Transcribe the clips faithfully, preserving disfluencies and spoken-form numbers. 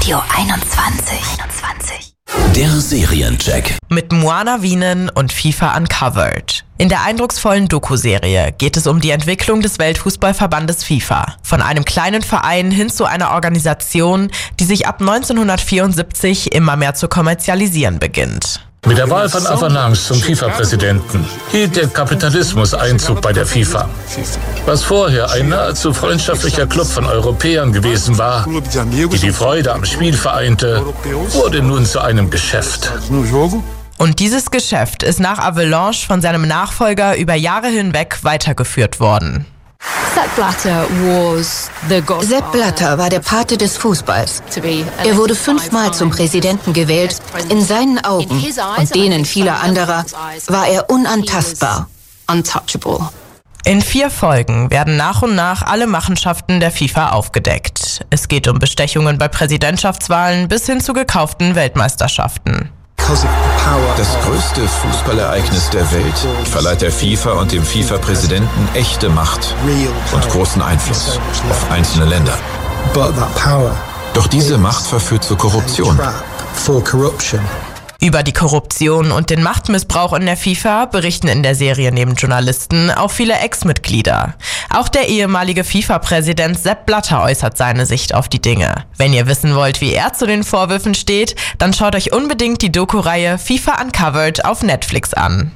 Radio einundzwanzig. einundzwanzig. Der Seriencheck. Mit Moana Wienen und FIFA Uncovered. In der eindrucksvollen Doku-Serie geht es um die Entwicklung des Weltfußballverbandes FIFA. Von einem kleinen Verein hin zu einer Organisation, die sich ab neunzehnhundertvierundsiebzig immer mehr zu kommerzialisieren beginnt. Mit der Wahl von Avenange zum FIFA-Präsidenten hielt der Kapitalismus Einzug bei der FIFA. Was vorher ein nahezu freundschaftlicher Club von Europäern gewesen war, die die Freude am Spiel vereinte, wurde nun zu einem Geschäft. Und dieses Geschäft ist nach Avalanche von seinem Nachfolger über Jahre hinweg weitergeführt worden. Sepp Blatter was the godfather. Sepp Blatter war der Pate des Fußballs. Er wurde fünfmal zum Präsidenten gewählt. In seinen Augen und denen vieler anderer war er unantastbar. Untouchable. In vier Folgen werden nach und nach alle Machenschaften der FIFA aufgedeckt. Es geht um Bestechungen bei Präsidentschaftswahlen bis hin zu gekauften Weltmeisterschaften. Das größte Fußballereignis der Welt verleiht der FIFA und dem FIFA-Präsidenten echte Macht und großen Einfluss auf einzelne Länder. Doch diese Macht verführt zur Korruption. Über die Korruption und den Machtmissbrauch in der FIFA berichten in der Serie neben Journalisten auch viele Ex-Mitglieder. Auch der ehemalige FIFA-Präsident Sepp Blatter äußert seine Sicht auf die Dinge. Wenn ihr wissen wollt, wie er zu den Vorwürfen steht, dann schaut euch unbedingt die Doku-Reihe FIFA Uncovered auf Netflix an.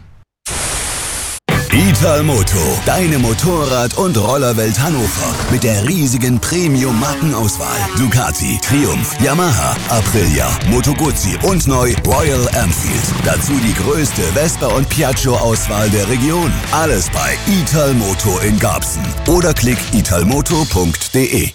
Italmoto, deine Motorrad- und Rollerwelt Hannover. Mit der riesigen Premium-Markenauswahl. Ducati, Triumph, Yamaha, Aprilia, Moto Guzzi und neu Royal Enfield. Dazu die größte Vespa- und Piaggio-Auswahl der Region. Alles bei Italmoto in Garbsen. Oder klick italmoto punkt de.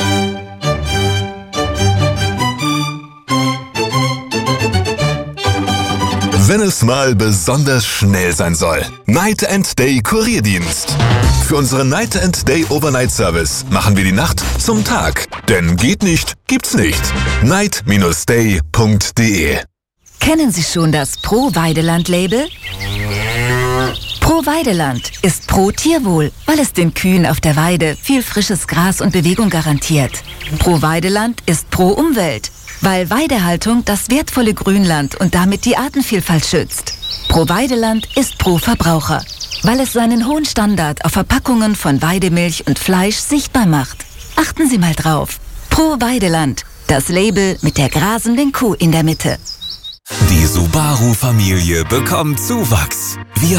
Wenn es mal besonders schnell sein soll. Night and Day Kurierdienst. Für unseren Night and Day Overnight Service machen wir die Nacht zum Tag. Denn geht nicht, gibt's nicht. night dash day punkt de. Kennen Sie schon das Pro-Weideland-Label? Pro-Weideland ist pro Tierwohl, weil es den Kühen auf der Weide viel frisches Gras und Bewegung garantiert. Pro-Weideland ist pro Umwelt, weil Weidehaltung das wertvolle Grünland und damit die Artenvielfalt schützt. Pro Weideland ist pro Verbraucher, weil es seinen hohen Standard auf Verpackungen von Weidemilch und Fleisch sichtbar macht. Achten Sie mal drauf. Pro Weideland, das Label mit der grasenden Kuh in der Mitte. Die Subaru-Familie bekommt Zuwachs. Wir